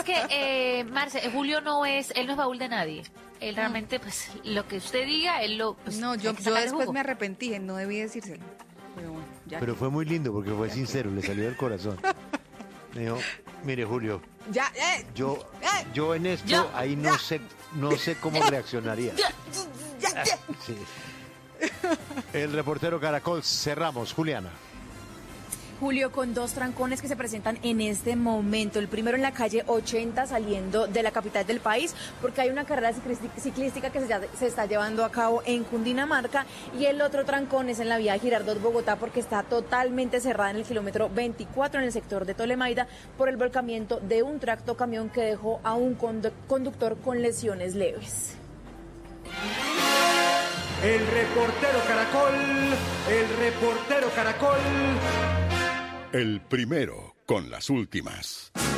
que, Marce, Julio él no es baúl de nadie. Él realmente, pues, lo que usted diga, él lo... Pues, No, yo después me arrepentí, no debí decírselo. Pero bueno, ya. Pero fue muy lindo porque fue sincero, le salió del corazón. Me dijo, mire, Julio, yo en esto, ahí no sé cómo reaccionaría. Sí. El reportero Caracol, cerramos. Juliana. Julio, con 2 trancones que se presentan en este momento. El primero en la calle 80, saliendo de la capital del país, porque hay una carrera ciclística que se está llevando a cabo en Cundinamarca. Y el otro trancón es en la vía Girardot, Bogotá, porque está totalmente cerrada en el kilómetro 24, en el sector de Tolemaida, por el volcamiento de un tractocamión que dejó a un conductor con lesiones leves. El reportero Caracol. El primero con las últimas.